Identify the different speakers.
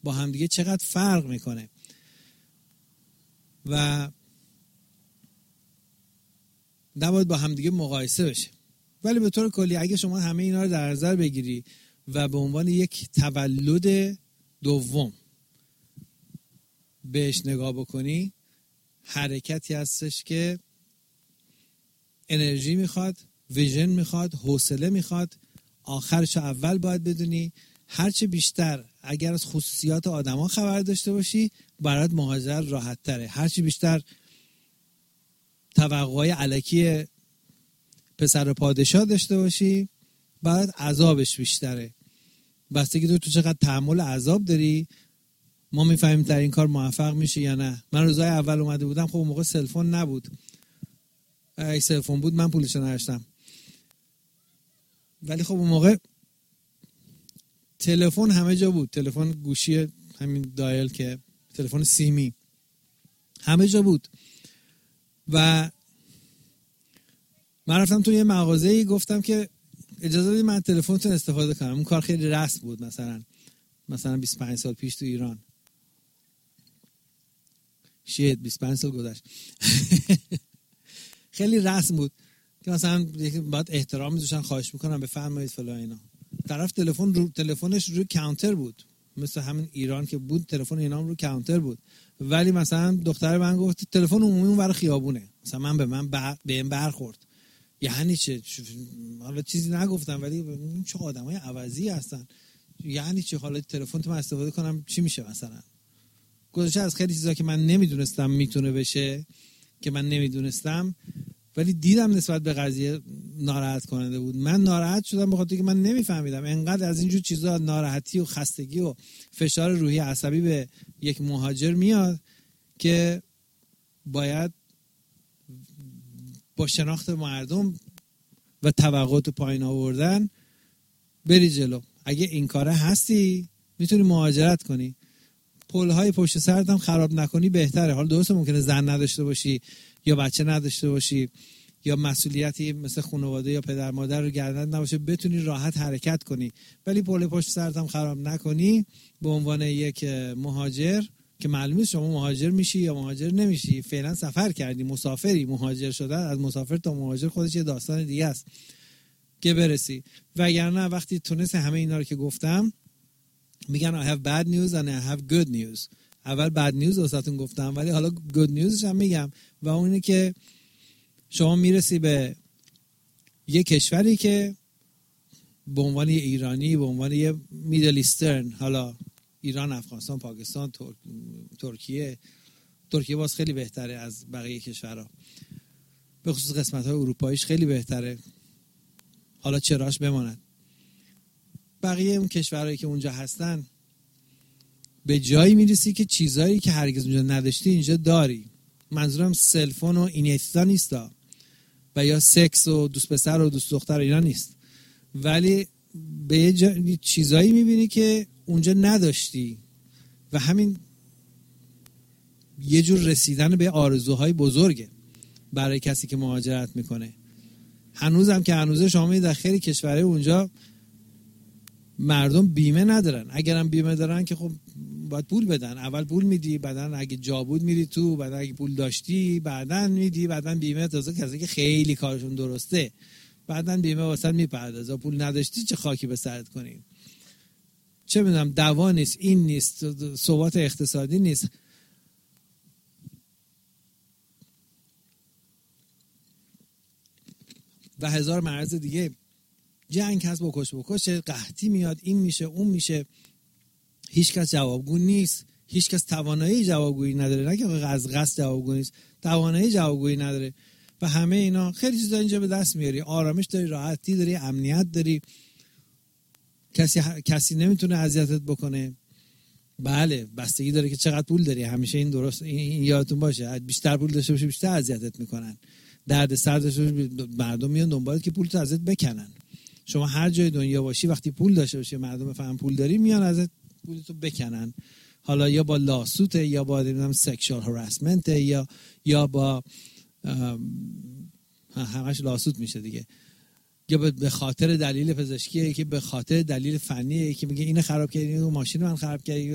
Speaker 1: با همدیگه چقدر فرق میکنه و نباید با همدیگه مقایسه بشه. ولی به طور کلی اگه شما همه اینا رو در نظر بگیری و به عنوان یک تولد دوم بهش نگاه بکنی، حرکتی هستش که انرژی میخواد، ویژن میخواد، حوصله میخواد. آخرش اول باید بدونی هرچه بیشتر اگر از خصوصیات آدما خبر داشته باشی برات مهاجرت راحت تره. هرچی بیشتر توقعای الکی پسر پادشاه داشته باشی برات عذابش بیشتره. بستگی تو چقدر تحمل عذاب داری ما میفهمیم در این کار موفق میشه یا نه. من روزای اول اومده بودم، خب اون موقع سلفون نبود. اگه سلفون بود من پولش نداشتم، ولی خب اون موقع تلفن همه جا بود. تلفن گوشی همین دایل که تلفن سیمی همه جا بود و من رفتم تو یه مغازه‌ای گفتم که اجازه بدید من تلفنتون استفاده کنم. اون کار خیلی رسم بود، مثلا 25 سال پیش تو ایران. 25 سال گذشت. خیلی رسم بود که مثلا باید احترام میذاشتن، خواهش میکنم بفرمایید فلان اینا. طرف تلفنش روی کانتر بود، مثل همین ایران که بود تلفن اینا هم روی کانتر بود. ولی مثلا دختر من گفت تلفن عمومی اون ور خیابونه. مثلا من به این برخورد. یعنی چه؟ حالا چیزی نگفتم ولی این چه آدمای عوضی هستن. یعنی چه؟ حالا تلفن تو من استفاده کنم چی میشه؟ مثلا گذشته از خیلی چیزا که من نمیدونستم میتونه بشه، که من نمیدونستم ولی دیدم نسبت به قضیه ناراحت کننده بود. من ناراحت شدم به خاطر که من نمیفهمیدم انقدر از اینجور چیزا ناراحتی و خستگی و فشار روحی عصبی به یک مهاجر میاد که باید با شناخت مردم و توقعات پایین آوردن بری جلو. اگه این کاره هستی میتونی مهاجرت کنی. پل‌های پشت سرت هم خراب نکنی بهتره. حالا درسته ممکنه زن نداشته باشی یا بچه نداشته باشی یا مسئولیتی مثل خانواده یا پدر مادر رو گردنت نباشه، بتونی راحت حرکت کنی. ولی پل پشت سرت هم خراب نکنی به عنوان یک مهاجر که معلومه شما مهاجر میشی یا مهاجر نمیشی. فعلا سفر کردی، مسافری. مهاجر شدن از مسافر تا مهاجر خودش یه داستان دیگه است که برسی. وگرنه وقتی تونست همه اینا رو که گفتم میگن I have bad news and I have good news. اول bad news واسهتون گفتم ولی حالا good newsش هم میگم و اون اینه که شما میرسی به یه کشوری که به عنوان یه ایرانی، به عنوان یه میدل ایسترن، حالا ایران، افغانستان، پاکستان، ترکیه باز خیلی بهتره از بقیه کشورها، به خصوص قسمت‌های اروپاییش خیلی بهتره، حالا چراش بماند. بقیه اون کشورهایی که اونجا هستن به جایی میرسی که چیزایی که هرگز اونجا نداشتی اینجا داری. منظورم سلفون و اینستا نیستا و یا سکس و دوست پسر و دوست دختر اینا نیست، ولی به یه چیزایی میبینی که اونجا نداشتی و همین یه جور رسیدن به آرزوهای بزرگه برای کسی که مهاجرت میکنه. هنوزم که هنوزه شما میدید در خیلی کشورهای اونجا مردم بیمه ندارن. اگرم بیمه دارن که خب باید پول بدن. اول پول میدی، بعدن اگه جا بود میری تو، بعدن اگه پول داشتی بعدن میدی، بعدن بیمه تازه کسی که خیلی کارشون درسته بعدن بیمه واسه میپردازه. پول نداشتی چه خاکی به سرت کنی؟ چه میدونم دوا نیست، این نیست، ثبات اقتصادی نیست. و هزار مرض دیگه. جنگ هست، بکش قحطی میاد، این میشه اون میشه. هیچ کس جوابگو نیست، هیچ کس توانایی جوابگویی نداره. نه که از قصد جوابگو نیست، توانایی جوابگویی نداره. و همه اینا خیلی چیزا اینجا به دست میاری. آرامش داری، راحتی داری، امنیت داری، کسی نمیتونه اذیتت بکنه. بله بستگی داره که چقدر پول داری. همیشه این درست این یادتون باشه، بیشتر پول داشته باشی بیشتر اذیتت میکنن. درد سر داشته باشی مردم میان دنبالت که پولتو ازت بکنن. شما هر جای دنیا باشی وقتی پول داشته باشی مردم بفهمن پول داری میان ازت پولتو بکنن. حالا یا با لاسوت یا با نمیدونم سکشوال هراسمنت یا با همش لاسوت میشه دیگه، یا به خاطر دلیل پزشکیه، که به خاطر دلیل فنیه، که میگه اینو خراب کردی، اون ماشین من خراب کردی.